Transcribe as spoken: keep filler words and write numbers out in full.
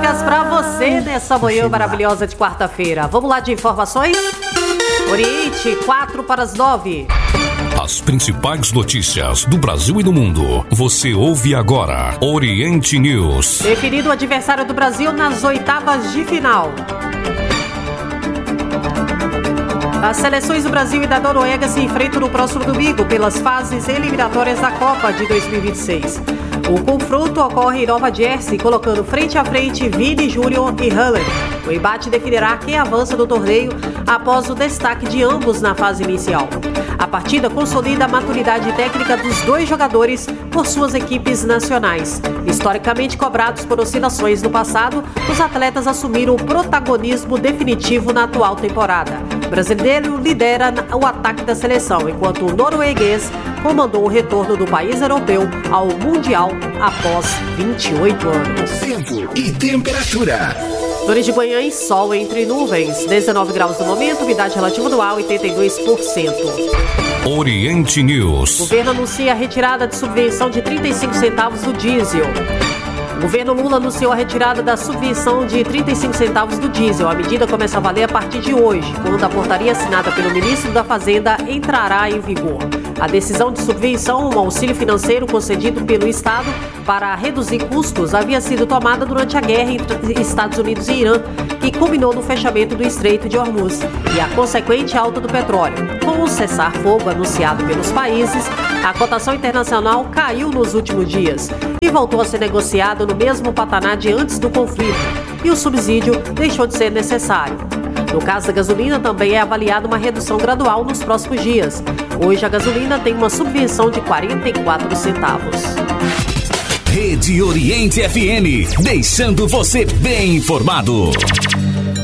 dicas pra você nessa manhã maravilhosa de quarta-feira. Vamos lá de informações? Oriente, quatro para as nove. As principais notícias do Brasil e do mundo. Você ouve agora Oriente News. Definido o adversário do Brasil nas oitavas de final. As seleções do Brasil e da Noruega se enfrentam no próximo domingo pelas fases eliminatórias da Copa de dois mil e vinte e seis. O confronto ocorre em Nova Jersey, colocando frente a frente Vini Júnior e Haaland. O embate definirá quem avança no torneio após o destaque de ambos na fase inicial. A partida consolida a maturidade técnica dos dois jogadores por suas equipes nacionais. Historicamente cobrados por oscilações no passado, os atletas assumiram o protagonismo definitivo na atual temporada. O brasileiro lidera o ataque da seleção, enquanto o norueguês comandou o retorno do país europeu ao Mundial após vinte e oito anos. Tempo e temperatura. Flores de manhã e sol entre nuvens, dezenove graus no momento, umidade relativa do ar oitenta e dois por cento. Oriente News. O governo anuncia a retirada de subvenção de trinta e cinco centavos do diesel. O governo Lula anunciou a retirada da subvenção de trinta e cinco centavos do diesel. A medida começa a valer a partir de hoje, quando a portaria assinada pelo ministro da Fazenda entrará em vigor. A decisão de subvenção, um auxílio financeiro concedido pelo Estado para reduzir custos, havia sido tomada durante a guerra entre Estados Unidos e Irã, que culminou no fechamento do Estreito de Hormuz e a consequente alta do petróleo. Com o cessar-fogo anunciado pelos países, a cotação internacional caiu nos últimos dias e voltou a ser negociada no mesmo patamar de antes do conflito, e o subsídio deixou de ser necessário. No caso da gasolina, também é avaliada uma redução gradual nos próximos dias. Hoje, a gasolina tem uma subvenção de quarenta e quatro centavos. Rede Oriente F M, deixando você bem informado.